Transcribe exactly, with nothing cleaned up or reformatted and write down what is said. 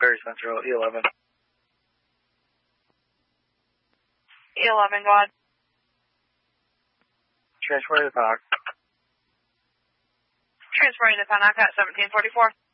Prairie Central, E eleven. E eleven, go ahead. Transporting to Pennock. Transporting to Pennock at seventeen forty-four.